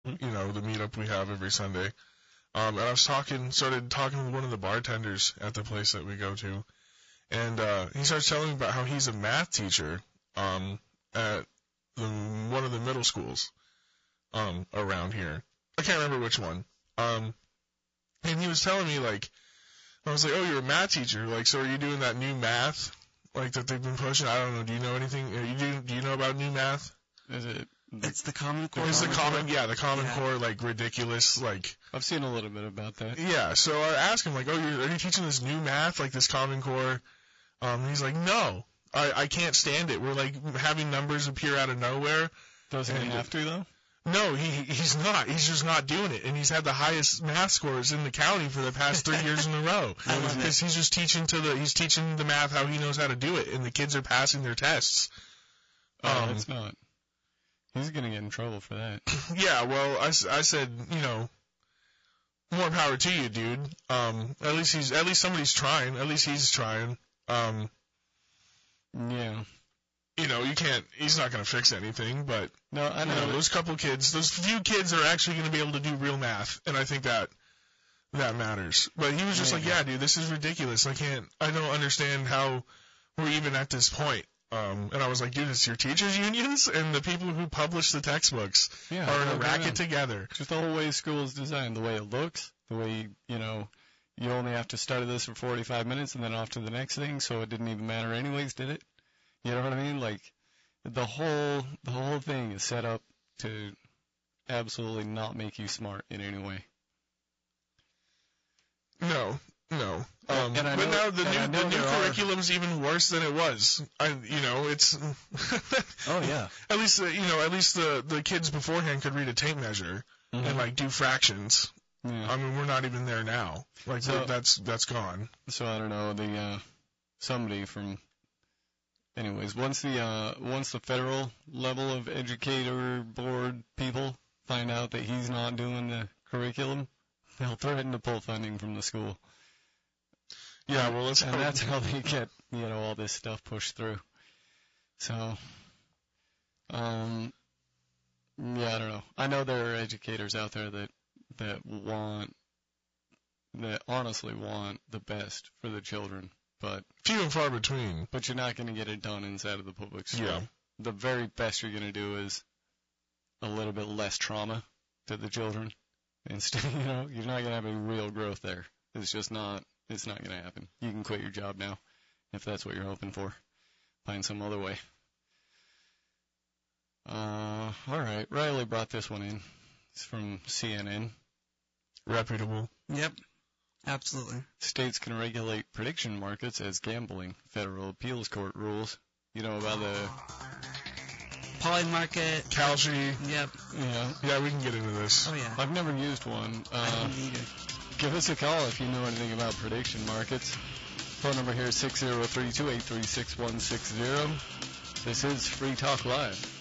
the meetup we have every Sunday. And I started talking with one of the bartenders at the place that we go to, and he starts telling me about how he's a math teacher at one of the middle schools around here. I can't remember which one. And he was telling me, like, I was like, oh, you're a math teacher. Like, so are you doing that new math, like, that they've been pushing? I don't know. Do you know anything? Do you know about new math? Is it? It's the Common Core. It's the Common Core, like, ridiculous, like. I've seen a little bit about that. Yeah, so I asked him, like, oh, are you teaching this new math, like this Common Core? He's like, no, I can't stand it. We're, like, having numbers appear out of nowhere. Doesn't he have to, though? No, he's not. He's just not doing it. And he's had the highest math scores in the county for the past 3 years in a row. Because he's just teaching the math how he knows how to do it, and the kids are passing their tests. That's not. He's going to get in trouble for that. Yeah, well, I said, more power to you, dude. At least somebody's trying. At least he's trying. Yeah. He's not going to fix anything, but no, I know. Those few kids are actually going to be able to do real math, and I think that matters. But he was just like, yeah, dude, this is ridiculous. I don't understand how we're even at this point. And I was like, dude, it's your teachers' unions and the people who publish the textbooks are in a racket together. Just the whole way school is designed, the way it looks, the way, you only have to study this for 45 minutes and then off to the next thing, so it didn't even matter anyways, did it? You know what I mean? Like, the whole thing is set up to absolutely not make you smart in any way. No. But now the new curriculum's even worse than it was. It's. Oh yeah. At least the kids beforehand could read a tape measure and like do fractions. Yeah. I mean, we're not even there now. Like, so, that's gone. So I don't know. Somebody from. Anyways, once the federal level of educator board people find out that he's not doing the curriculum, they'll threaten to pull funding from the school. Yeah, well, that's how they get, all this stuff pushed through. So, yeah, I don't know. I know there are educators out there that honestly want the best for the children, but few and far between. But you're not going to get it done inside of the public school. Yeah. The very best you're going to do is a little bit less trauma to the children. Instead, you're not going to have any real growth there. It's just not. It's not going to happen. You can quit your job now if that's what you're hoping for. Find some other way. All right. Riley brought this one in. It's from CNN. Reputable. Yep. Absolutely. States can regulate prediction markets as gambling. Federal appeals court rules. You know about the Polymarket. Kalshi. Yep. Yeah, we can get into this. Oh, yeah. I've never used one. I haven't either. Give us a call if you know anything about prediction markets. Phone number here is 603-283-6160. This is Free Talk Live.